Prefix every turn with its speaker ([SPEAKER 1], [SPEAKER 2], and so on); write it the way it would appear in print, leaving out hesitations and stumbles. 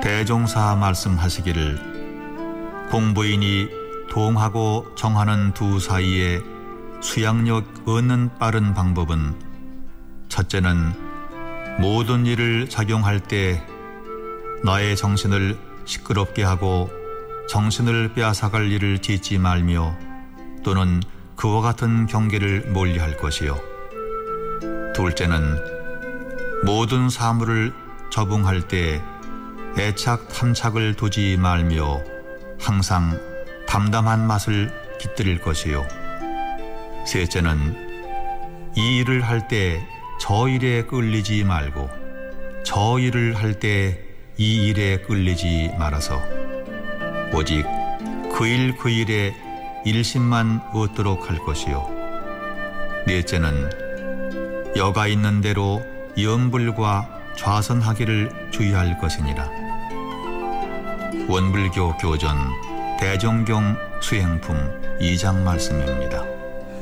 [SPEAKER 1] 대종사 말씀하시기를 공부인이 동하고 정하는 두 사이에 수양력 얻는 빠른 방법은 첫째는 모든 일을 작용할 때 나의 정신을 시끄럽게 하고 정신을 빼앗아갈 일을 짓지 말며 또는 그와 같은 경계를 멀리할 것이요. 둘째는 모든 사물을 적응할 때 애착 탐착을 두지 말며 항상 담담한 맛을 깃들일 것이요. 셋째는 이 일을 할 때 저 일에 끌리지 말고 저 일을 할 때 이 일에 끌리지 말아서 오직 그 일에 일심만 얻도록 할 것이요. 넷째는 여가 있는 대로 염불과 좌선하기를 주의할 것이니라. 원불교 교전 대종경 수행품 2장 말씀입니다.